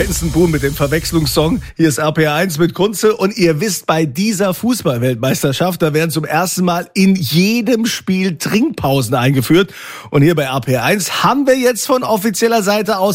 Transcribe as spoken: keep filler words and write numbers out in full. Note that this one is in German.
Benson Boone mit dem Verwechslungssong. Hier ist R P R eins mit Kunze und ihr wisst, bei dieser Fußball-Weltmeisterschaft, da werden zum ersten Mal in jedem Spiel Trinkpausen eingeführt. Und hier bei R P R eins haben wir jetzt von offizieller Seite aus